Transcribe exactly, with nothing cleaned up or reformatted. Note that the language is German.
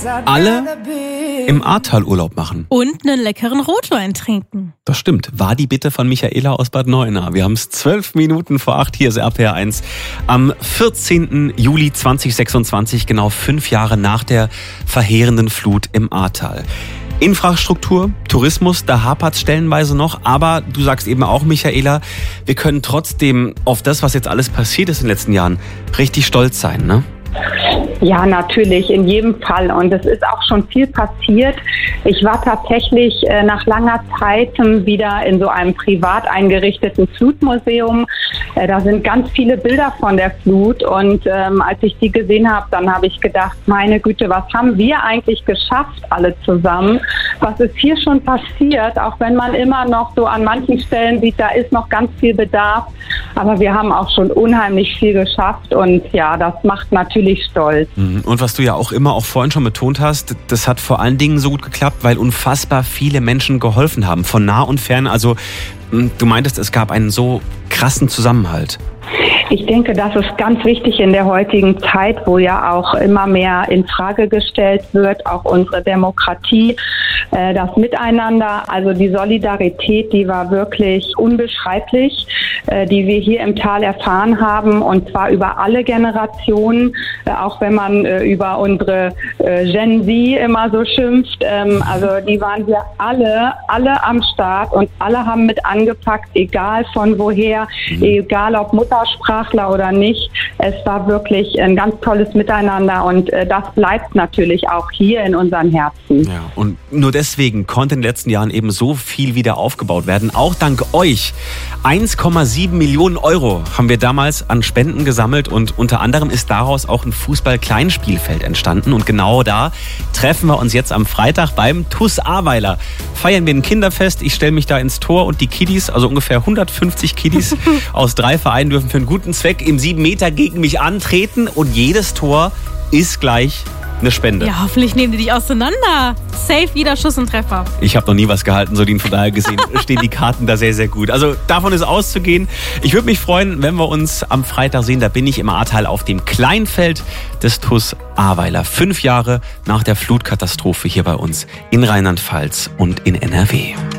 alle im Ahrtal Urlaub machen. Und einen leckeren Rotwein trinken. Das stimmt. War die Bitte von Michaela aus Bad Neuenahr. Wir haben es zwölf Minuten vor acht, hier ist R P R eins. Am vierzehnten Juli zweitausendsechsundzwanzig, genau fünf Jahre nach der verheerenden Flut im Ahrtal. Infrastruktur, Tourismus, da hapert es stellenweise noch. Aber du sagst eben auch, Michaela, wir können trotzdem auf das, was jetzt alles passiert ist in den letzten Jahren, richtig stolz sein, ne? Ja, natürlich, in jedem Fall. Und es ist auch schon viel passiert. Ich war tatsächlich äh, nach langer Zeit wieder in so einem privat eingerichteten Flutmuseum. Äh, da sind ganz viele Bilder von der Flut. Und ähm, als ich die gesehen habe, dann habe ich gedacht, meine Güte, was haben wir eigentlich geschafft, alle zusammen? Was ist hier schon passiert? Auch wenn man immer noch so an manchen Stellen sieht, da ist noch ganz viel Bedarf. Aber wir haben auch schon unheimlich viel geschafft. Und ja, das macht natürlich stolz. Und was du ja auch immer auch vorhin schon betont hast, das hat vor allen Dingen so gut geklappt, weil unfassbar viele Menschen geholfen haben, von nah und fern. Also du meintest, es gab einen so krassen Zusammenhalt. Ich denke, das ist ganz wichtig in der heutigen Zeit, wo ja auch immer mehr in Frage gestellt wird, auch unsere Demokratie, das Miteinander, also die Solidarität, die war wirklich unbeschreiblich, die wir hier im Tal erfahren haben, und zwar über alle Generationen, auch wenn man über unsere Gen Z immer so schimpft. Also die waren wir alle, alle am Start und alle haben mit angepackt, egal von woher, mhm. egal ob Muttersprachler oder nicht. Es war wirklich ein ganz tolles Miteinander, und das bleibt natürlich auch hier in unseren Herzen. Ja, und nur deswegen konnte in den letzten Jahren eben so viel wieder aufgebaut werden, auch dank euch. eins Komma sieben Millionen Euro haben wir damals an Spenden gesammelt, und unter anderem ist daraus auch ein Fußball-Kleinspielfeld entstanden, und genau da treffen wir uns jetzt am Freitag beim T U S Ahrweiler. Feiern wir ein Kinderfest, ich stelle mich da ins Tor, und die Kiddies, also ungefähr hundertfünfzig Kiddies aus drei Vereinen, dürfen für einen guten Zweck im sieben Meter gegen mich antreten, und jedes Tor ist gleich eine Spende. Ja, hoffentlich nehmen die dich auseinander. Safe wieder Schuss und Treffer. Ich habe noch nie was gehalten, so von daher gesehen stehen die Karten da sehr, sehr gut. Also davon ist auszugehen. Ich würde mich freuen, wenn wir uns am Freitag sehen. Da bin ich im Ahrtal auf dem Kleinfeld des T U S Ahrweiler. Fünf Jahre nach der Flutkatastrophe hier bei uns in Rheinland-Pfalz und in N R W.